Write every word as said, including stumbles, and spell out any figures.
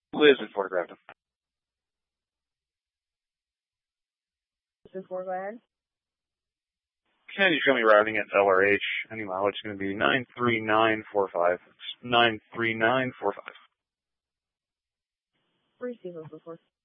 Liz is photographed him. This is four, go ahead. Can you show me routing at L R H? Any mileage is going to be nine three nine four five. nine three nine four five. Receive over four.